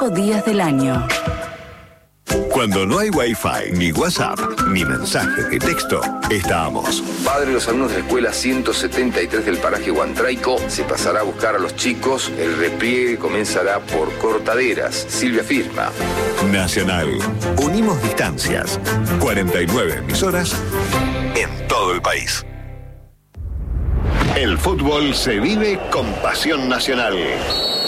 días del año. Cuando no hay Wi-Fi, ni WhatsApp, ni mensajes de texto, estamos. Padre de los alumnos de la escuela 173 del paraje Huantraico se pasará a buscar a los chicos. El repliegue comenzará por Cortaderas. Silvia firma. Nacional. Unimos distancias. 49 emisoras en todo el país. El fútbol se vive con pasión nacional.